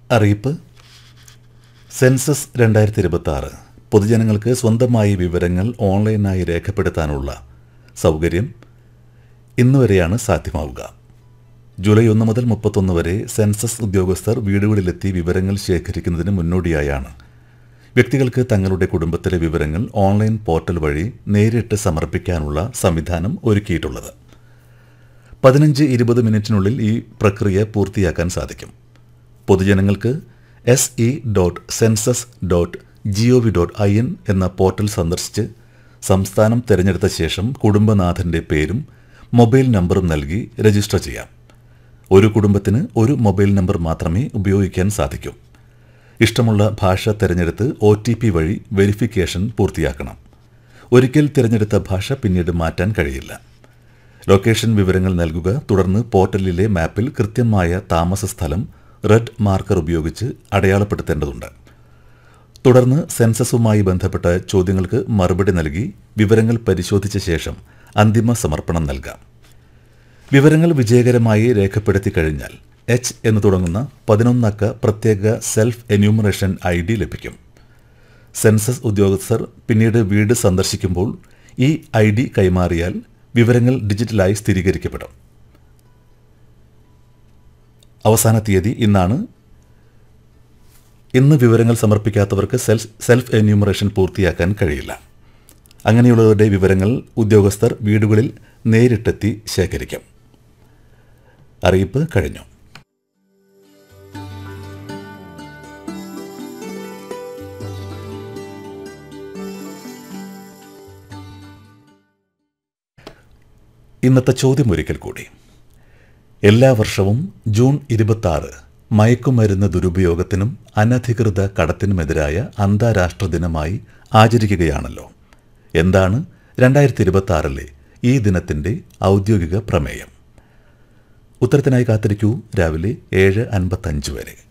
അറിയിപ്പ്. സെൻസസ് 2026 പൊതുജനങ്ങൾക്ക് സ്വന്തമായി വിവരങ്ങൾ ഓൺലൈനായി രേഖപ്പെടുത്താനുള്ള സൗകര്യം ഇന്നുവരെയാണ് സാധ്യമാവുക. ജൂലൈ 1 മുതൽ 31 വരെ സെൻസസ് ഉദ്യോഗസ്ഥർ വീടുകളിലെത്തി വിവരങ്ങൾ ശേഖരിക്കുന്നതിന് മുന്നോടിയായാണ് വ്യക്തികൾക്ക് തങ്ങളുടെ കുടുംബത്തിലെ വിവരങ്ങൾ ഓൺലൈൻ പോർട്ടൽ വഴി നേരിട്ട് സമർപ്പിക്കാനുള്ള സംവിധാനം ഒരുക്കിയിട്ടുള്ളത്. 15-20 മിനിറ്റിനുള്ളിൽ ഈ പ്രക്രിയ പൂർത്തിയാക്കാൻ സാധിക്കും. പൊതുജനങ്ങൾക്ക് se.census.gov.in എന്ന പോർട്ടൽ സന്ദർശിച്ച് സംസ്ഥാനം തിരഞ്ഞെടുത്ത ശേഷം കുടുംബനാഥന്റെ പേരും മൊബൈൽ നമ്പറും നൽകി രജിസ്റ്റർ ചെയ്യാം. ഒരു കുടുംബത്തിന് ഒരു മൊബൈൽ നമ്പർ മാത്രമേ ഉപയോഗിക്കാൻ സാധിക്കൂ. ഇഷ്ടമുള്ള ഭാഷ തിരഞ്ഞെടുത്ത് OTP വഴി വെരിഫിക്കേഷൻ പൂർത്തിയാക്കണം. ഒരിക്കൽ തിരഞ്ഞെടുത്ത ഭാഷ പിന്നീട് മാറ്റാൻ കഴിയില്ല. ലൊക്കേഷൻ വിവരങ്ങൾ നൽകുക. തുടർന്ന് പോർട്ടലിലെ മാപ്പിൽ കൃത്യമായ താമസ സ്ഥലം റെഡ് മാർക്കർ ഉപയോഗിച്ച് അടയാളപ്പെടുത്തേണ്ടതുണ്ട്. തുടർന്ന് സെൻസസുമായി ബന്ധപ്പെട്ട ചോദ്യങ്ങൾക്ക് മറുപടി നൽകി വിവരങ്ങൾ പരിശോധിച്ച ശേഷം അന്തിമ സമർപ്പണം നൽകാം. വിവരങ്ങൾ വിജയകരമായി രേഖപ്പെടുത്തി കഴിഞ്ഞാൽ H എന്ന് തുടങ്ങുന്ന 11 അക്ക പ്രത്യേക സെൽഫ് എന്യൂമറേഷൻ ID ലഭിക്കും. സെൻസസ് ഉദ്യോഗസ്ഥർ പിന്നീട് വീട് സന്ദർശിക്കുമ്പോൾ ഈ ID കൈമാറിയാൽ വിവരങ്ങൾ ഡിജിറ്റലായി സ്ഥിരീകരിക്കപ്പെടും. അവസാന തീയതി ഇന്നാണ്. ഇന്ന് വിവരങ്ങൾ സമർപ്പിക്കാത്തവർക്ക് സെൽഫ് എന്യൂമറേഷൻ പൂർത്തിയാക്കാൻ കഴിയില്ല. അങ്ങനെയുള്ളവരുടെ വിവരങ്ങൾ ഉദ്യോഗസ്ഥർ വീടുകളിൽ നേരിട്ടെത്തി ശേഖരിക്കും. അറിയിപ്പ് കഴിഞ്ഞു. ഇന്നത്തെ ചോദ്യം ഒരിക്കൽ കൂടി. എല്ലാ വർഷവും ജൂൺ 26 മയക്കുമരുന്ന് ദുരുപയോഗത്തിനും അനധികൃത കടത്തിനുമെതിരായ അന്താരാഷ്ട്ര ദിനമായി ആചരിക്കുകയാണല്ലോ. എന്താണ് 2026 ഈ ദിനത്തിൻ്റെ ഔദ്യോഗിക പ്രമേയം? ഉത്തരത്തിനായി കാത്തിരിക്കൂ രാവിലെ 7:55 വരെ.